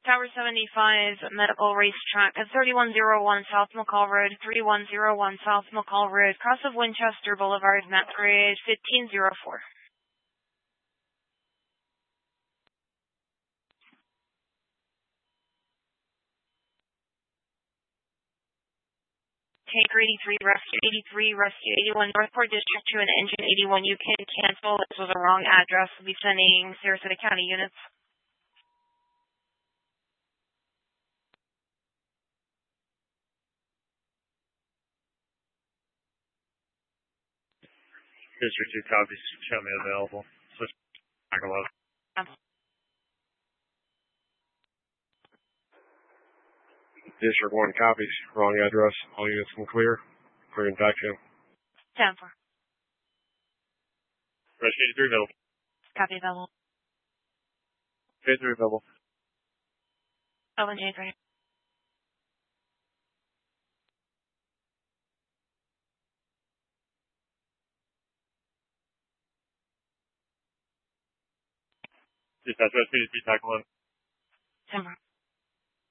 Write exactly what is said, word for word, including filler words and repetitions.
Tower seventy-five, Medical Racetrack at thirty-one oh one South McCall Road, thirty-one oh one South McCall Road, cross of Winchester Boulevard, map grade fifteen oh four. Tanker eighty-three, Rescue eighty-three, Rescue eighty-one, Northport District two and Engine eighty-one, you can cancel. This was a wrong address. We'll be sending Sarasota County units. District two copies, show me available. Switch back eleven. Um, District one copies, wrong address. All units can clear. Clear in vacuum. ten four. Rescue eighty-three available. Copy available. eighty-three available. Owen J three. Dispatch Rescue eighty-three, tackle one. ten four.